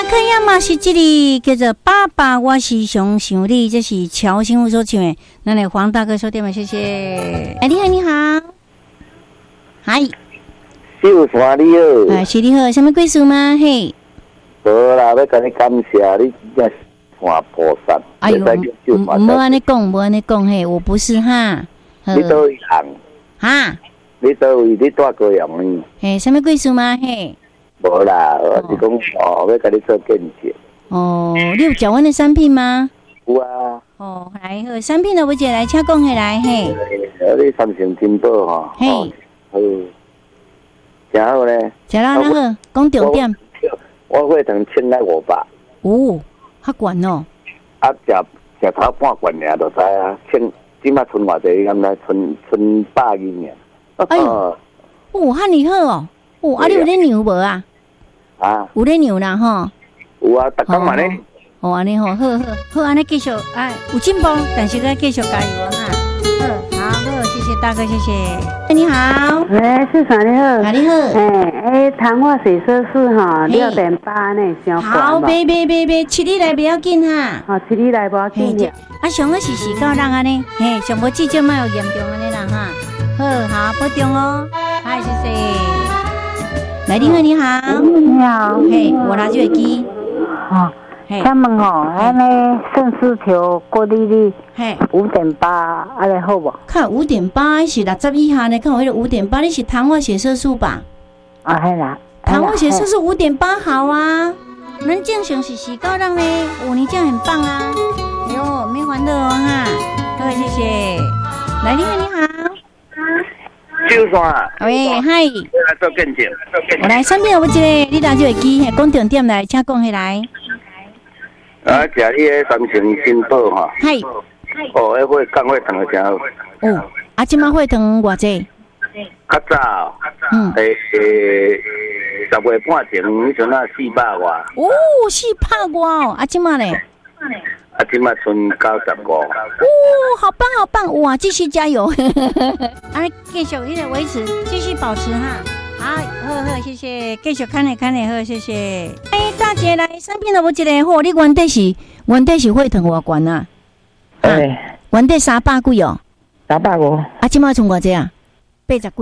可以嘛是这里叫做爸爸，我是上想你，这是乔新武所唱的。那来黄大哥收电嘛，谢谢。哎，你好，你好，嗨， 秀山你好， 哎，是你好，什么贵事吗？嘿， 好啦，要跟你感谢你，真是看菩萨。 哎呦，唔好安尼讲，唔好安尼讲，嘿，我不是哈。 你倒位人？ 哈？ 你倒位？你住高雄呢？ 嘿，什么贵事吗？嘿。 无啦，我是讲要跟你做见证。 哦，你有食阮的产品吗？ 有啊。 哦，来好，产品的我姐来，请讲起来嘿。 你三成金宝吼。 嘿。 好。真好呢。 食啦，那好，讲重点。 我血糖1,500。 哦，较悬哦。 啊，食头半罐尔就知啊，即马剩偌济？敢若剩100尔。 哎呦，哦，汉尼好哦。哦，啊，你有咧牛无啊？ 啊， 有咧牛啦吼。 有啊，逐工嘛咧。 哦，安尼吼，好，安尼继续，哎，有进步，但是要继续加油哈。好，谢谢大哥，谢谢。哎，你好。 哎，市长你好。 你好。 糖化血色素哈6.8呢，上悬。 好，别，吃你来不要紧哈。 哦，吃你来不要紧的。 啊，上个是到人安尼，嘿，上无至少莫有严重安尼啦哈。好，保重哦。嗨，谢谢。来，你好， 你好， 嘿，我拿这个机， 哦，请问吼，安尼肾丝球过滤率， 嘿 5.8，安尼好无？ 看5.8是60以下呢，看我迄个5.8，你是糖化血色素吧？ 啊，系啦， 糖化血色素5.8好啊，咱正常是洗高让呢，你这样很棒啊，哎呦，没烦恼哦哈，好，谢谢。来，你好。 秀山， 喂，嗨， 来做见证， 我来产品有一个，你拿这个机，讲重点来，请讲起来。 啊，食你迄三成金宝哈。 嗨。 哦，迄血降血糖的真好。 哦，啊，即马血糖偌济？ 较早，10月半前，迄阵啊400外。 哦，400外哦，啊，即马咧？ 啊，即马剩95。 哦，好棒好棒！哇，继续加油！啊，继续你来维持，继续保持哈。好，谢谢，继续看嘞，好，谢谢。哎，大姐来，产品都无一个好，你原底是血糖偌悬啊？ 哎， 原底300几哦。 350。 啊，即马剩偌济啊？80几。